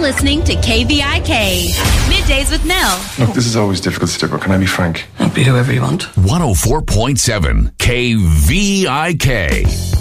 listening to KVIK. Middays with Mel. Look, this is always difficult, Stickle. Can I be frank? Be whoever you want. 104.7 KVIK.